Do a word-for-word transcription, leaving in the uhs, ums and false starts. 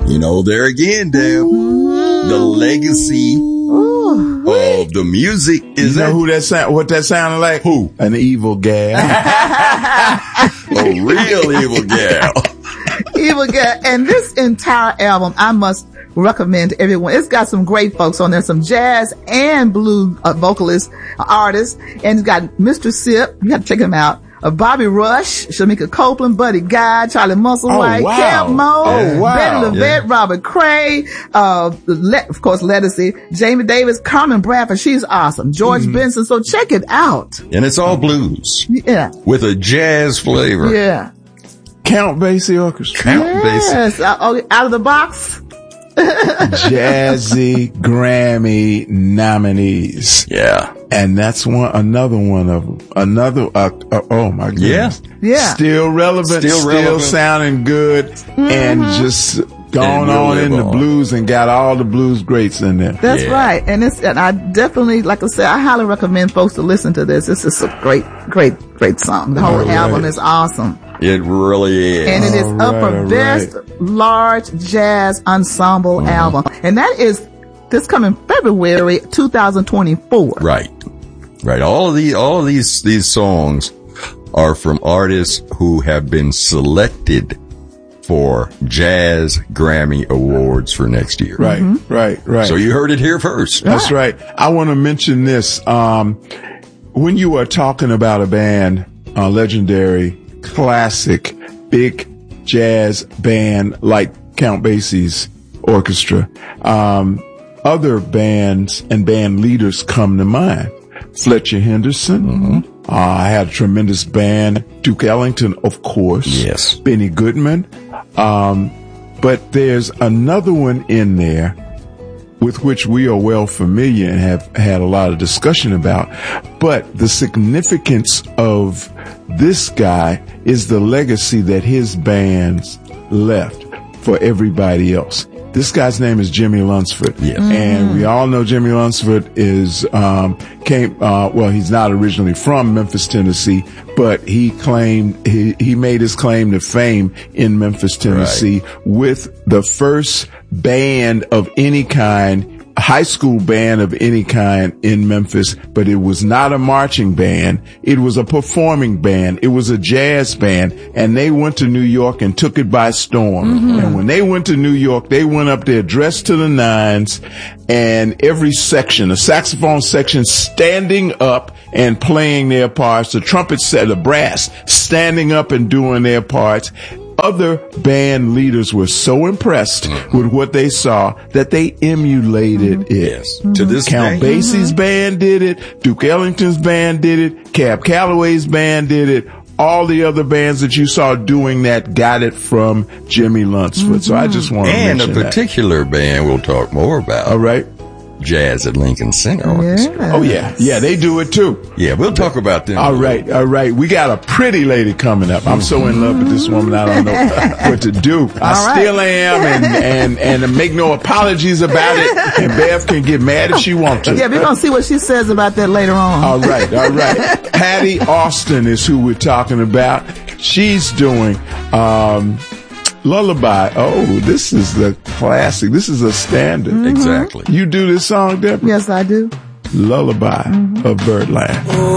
You know, there again, Deb, mm-hmm. the legacy Ooh, of the music is you know that who that sound, what that sounded like? Who? An evil gal. A real evil gal. Evil gal. And this entire album, I must recommend to everyone. It's got some great folks on there, some jazz and blues uh, vocalists, uh, artists, and it's got Mister Sip. You have to check him out. Uh, Bobby Rush, Shamika Copeland, Buddy Guy, Charlie Musselwhite, oh, wow. Cam Mo, oh, wow. Betty LeVette, yeah. Robert Cray, uh, Le- of course, Lettucey, Jamie Davis, Carmen Bradford. She's awesome. George mm. Benson. So check it out. And it's all blues. Yeah. With a jazz flavor. Yeah. Count Basie Orchestra. Count yes. Basie. Uh, out of the box. Jazzy Grammy nominees. Yeah. And that's one, another one of them. Another, uh, uh, oh my goodness. Yeah. Yeah. Still relevant, still, still relevant. Sounding good, mm-hmm. and just going on in the on. blues and got all the blues greats in there. That's yeah. right. And it's, and I definitely, like I said, I highly recommend folks to listen to this. This is a great, great, great song. The whole all album right. is awesome. It really is. And it is all Upper right, Best right. Large Jazz Ensemble mm-hmm. album. And that is this coming February two thousand twenty-four. Right. Right. All of these, all of these, these songs are from artists who have been selected for Jazz Grammy Awards for next year. Right, mm-hmm. right, right. So you heard it here first. That's right. I want to mention this. Um, when you are talking about a band, a legendary, classic, big jazz band like Count Basie's orchestra, um, other bands and band leaders come to mind. Fletcher Henderson. Mm-hmm. Uh, I had a tremendous band. Duke Ellington, of course. Yes. Benny Goodman. Um, but there's another one in there with which we are well familiar and have had a lot of discussion about. But the significance of this guy is the legacy that his bands left for everybody else. This guy's name is Jimmy Lunceford. Yes. Mm. And we all know Jimmy Lunceford is, um, came, uh, well, he's not originally from Memphis, Tennessee, but he claimed, he, he made his claim to fame in Memphis, Tennessee right. with the first band of any kind, high school band of any kind in Memphis, but it was not a marching band. It was a performing band. It was a jazz band, and they went to New York and took it by storm. Mm-hmm. And when they went to New York, they went up there dressed to the nines, and every section, the saxophone section standing up and playing their parts, the trumpet set, the brass standing up and doing their parts. Other band leaders were so impressed mm-hmm. with what they saw that they emulated mm-hmm. it. Yes. Mm-hmm. To this Count day. Basie's mm-hmm. band did it. Duke Ellington's band did it. Cab Calloway's band did it. All the other bands that you saw doing that got it from Jimmy Lunceford. Mm-hmm. So I just want to and mention a particular that. band we'll talk more about. All right. Jazz at Lincoln Center Orchestra. Yes. Oh yeah, yeah, they do it too. Yeah, we'll talk about them. All right, all right. We got a pretty lady coming up. I'm so in love with this woman, I don't know what to do. I all still right. am, and and and make no apologies about it. And Bev can get mad if she wants to. Yeah, we're gonna see what she says about that later on. All right, all right. Patty Austin is who we're talking about. She's doing um Lullaby. Oh, this is the classic. This is a standard. Mm-hmm. Exactly. You do this song, Deborah? Yes, I do. Lullaby mm-hmm. of Birdland.